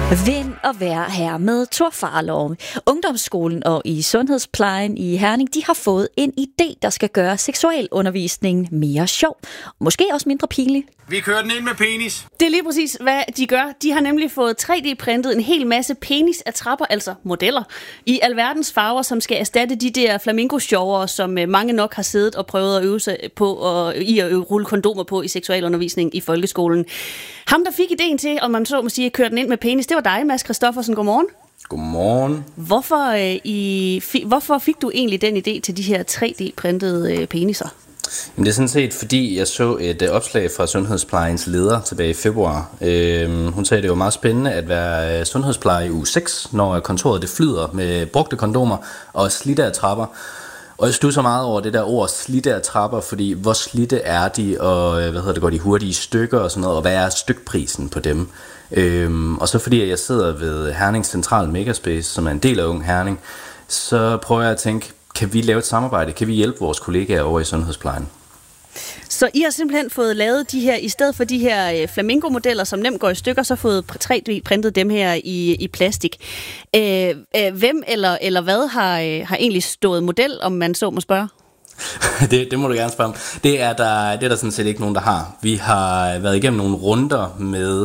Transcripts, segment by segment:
Vind og vejr her med Thor Farlov. Ungdomsskolen og i sundhedsplejen i Herning, de har fået en idé, der skal gøre seksualundervisningen mere sjov. Måske også mindre pinlig. Vi kører den ind med penis. Det er lige præcis, hvad de gør. De har nemlig fået 3D-printet en hel masse penisattrapper, altså modeller, i alverdens farver, som skal erstatte de der flamingo-sjovere, som mange nok har siddet og prøvet at øve sig på i at rulle kondomer på i seksualundervisning i folkeskolen. Ham, der fik idéen til, om man så må sige, at køre den ind med penis, det var dig, Mads Christoffersen. Godmorgen. Godmorgen. Hvorfor fik du egentlig den idé til de her 3D-printede peniser? Jamen, det er sådan set, fordi jeg så et opslag fra sundhedsplejens leder tilbage i februar. Hun sagde, at det var meget spændende at være sundhedspleje i uge 6, når kontoret det flyder med brugte kondomer og slidte trapper. Og jeg studser meget over det der ord slidte trapper, fordi hvor slidte er de, og går de hurtige stykker og sådan noget, og hvad er stykprisen på dem? Og så fordi jeg sidder ved Herning Central Megaspace, som er en del af Ung Herning, så prøver jeg at tænke, kan vi lave et samarbejde? Kan vi hjælpe vores kollegaer over i sundhedsplejen? Så I har simpelthen fået lavet de her, i stedet for de her flamingo-modeller, som nemt går i stykker, så fået 3D-printet dem her i plastik. Hvem eller hvad har egentlig stået model, om man så må spørge? Det må du gerne spørge om. Det er der sådan set ikke nogen, der har. Vi har været igennem nogle runder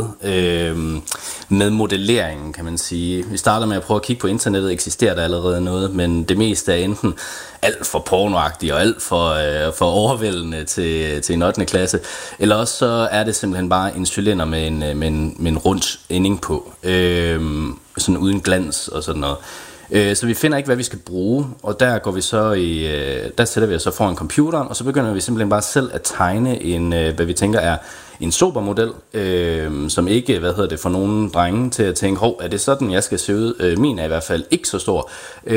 med modelleringen, kan man sige. Vi starter med at prøve at kigge på internettet. Eksisterer der allerede noget, men det meste er enten alt for pornoagtigt og alt for overvældende til en 8. klasse. Eller også så er det simpelthen bare en cylinder med en rund ending på. Sådan uden glans og sådan noget. Så vi finder ikke, hvad vi skal bruge, og der går vi så der sætter vi os så foran computeren, og så begynder vi simpelthen bare selv at tegne hvad vi tænker er en sober model, som ikke, får nogle drenge til at tænke, er det sådan, jeg skal se ud? Min er i hvert fald ikke så stor.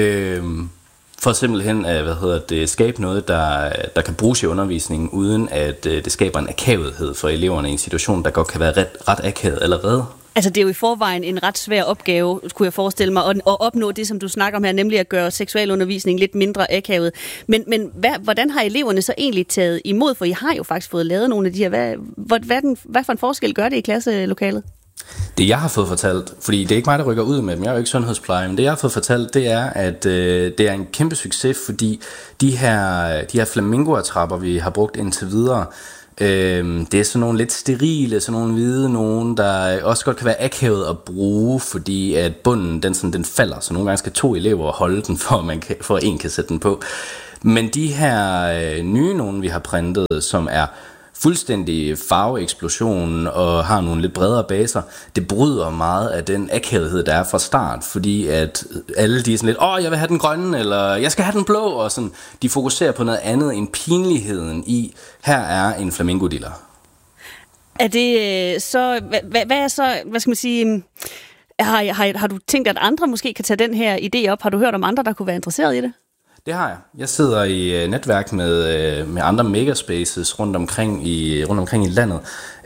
For simpelthen at skabe noget, der kan bruges i undervisningen, uden at det skaber en akavethed for eleverne i en situation, der godt kan være ret akavet allerede. Altså, det er jo i forvejen en ret svær opgave, kunne jeg forestille mig, at opnå det, som du snakker om her, nemlig at gøre seksualundervisning lidt mindre akavet. Men hvordan har eleverne så egentlig taget imod? For I har jo faktisk fået lavet nogle af de her. Hvad for en forskel gør det i klasselokalet? Det jeg har fået fortalt, fordi det er ikke mig, der rykker ud med dem, jeg er jo ikke sundhedspleje, men det jeg har fået fortalt, det er, at det er en kæmpe succes, fordi de her flamingo-attrapper, vi har brugt indtil videre, det er sådan nogle lidt sterile, sådan nogle hvide, nogle der også godt kan være akavet at bruge, fordi at bunden den falder, så nogle gange skal 2 elever holde den, for at en kan sætte den på. Men de her nye nogle, vi har printet, som er fuldstændig farveeksplosion og har nogle lidt bredere baser, det bryder meget af den akavethed, der er fra start, fordi at alle de er sådan lidt, jeg vil have den grønne, eller jeg skal have den blå, og sådan, de fokuserer på noget andet end pinligheden i, her er en flamingodiller. Er det så, hvad er så, hvad skal man sige, har du tænkt, at andre måske kan tage den her idé op? Har du hørt om andre, der kunne være interesseret i det? Det har jeg. Jeg sidder i netværk med andre megaspaces rundt omkring i landet,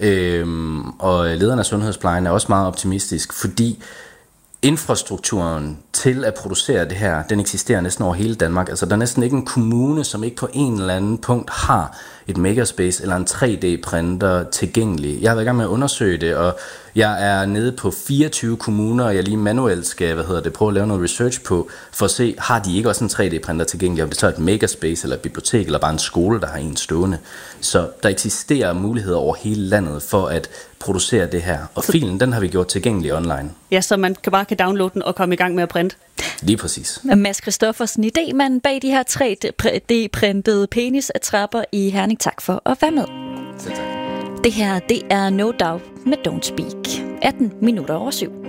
og lederen af sundhedsplejen er også meget optimistisk, fordi infrastrukturen til at producere det her, den eksisterer næsten over hele Danmark. Altså der er næsten ikke en kommune, som ikke på en eller anden punkt har et megaspace eller en 3D-printer tilgængelig. Jeg har været i gang med at undersøge det, og jeg er nede på 24 kommuner, og jeg lige manuelt skal prøve at lave noget research på, for at se, har de ikke også en 3D-printer tilgængelig, om det så er et megaspace eller et bibliotek, eller bare en skole, der har en stående. Så der eksisterer muligheder over hele landet for at producere det her, og filen, den har vi gjort tilgængelig online. Ja, så man bare kan downloade den og komme i gang med at printe. Lige præcis. Mads Christoffersen, idémanden bag de her 3D-printede penisattrapper i Herning. Tak for at være med. Selv tak. Det her, det er No Doubt med Don't Speak. 18 minutter over 7.